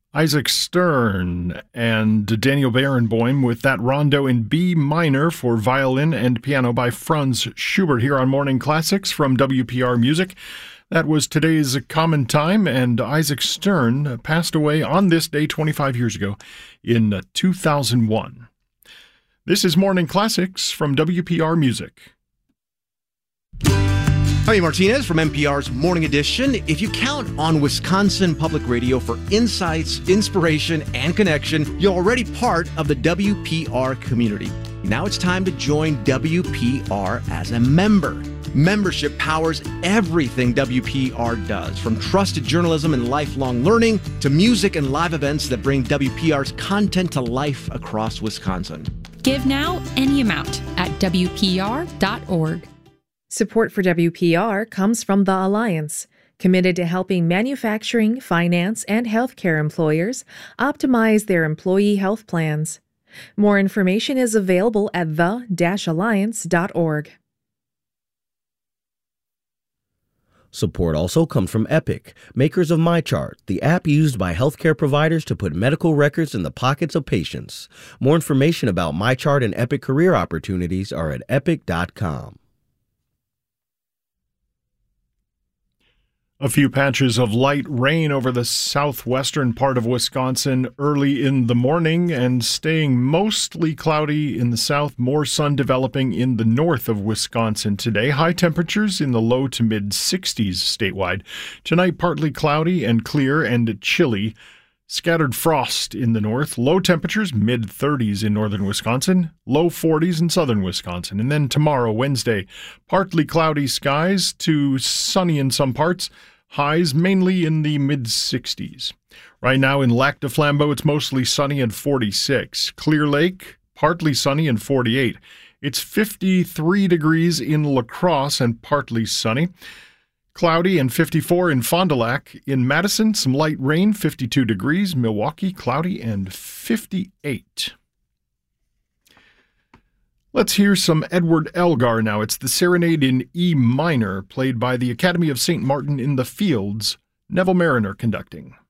Isaac Stern and Daniel Barenboim with that rondo in B minor for violin and piano by Franz Schubert here on Morning Classics from WPR Music. That was today's Common Time, and Isaac Stern passed away on this day 25 years ago in 2001. This is Morning Classics from WPR Music. Javi Martinez from NPR's Morning Edition. If you count on Wisconsin Public Radio for insights, inspiration, and connection, you're already part of the WPR community. Now it's time to join WPR as a member. Membership powers everything WPR does, from trusted journalism and lifelong learning to music and live events that bring WPR's content to life across Wisconsin. Give now any amount at WPR.org. Support for WPR comes from The Alliance, committed to helping manufacturing, finance, and healthcare employers optimize their employee health plans. More information is available at the-alliance.org. Support also comes from Epic, makers of MyChart, the app used by healthcare providers to put medical records in the pockets of patients. More information about MyChart and Epic career opportunities are at epic.com. A few patches of light rain over the southwestern part of Wisconsin early in the morning and staying mostly cloudy in the south, more sun developing in the north of Wisconsin today. High temperatures in the low to mid 60s statewide. Tonight, partly cloudy and clear and chilly. Scattered frost in the north, low temperatures mid-30s in northern Wisconsin, low 40s in southern Wisconsin. And then tomorrow, Wednesday, partly cloudy skies to sunny in some parts, highs mainly in the mid-60s. Right now in Lac du Flambeau, it's mostly sunny and 46. Clear Lake, partly sunny and 48. It's 53 degrees in La Crosse and partly sunny. Cloudy and 54 in Fond du Lac. In Madison, some light rain, 52 degrees. Milwaukee, cloudy and 58. Let's hear some Edward Elgar now. It's the Serenade in E minor, played by the Academy of St. Martin in the Fields. Neville Mariner conducting.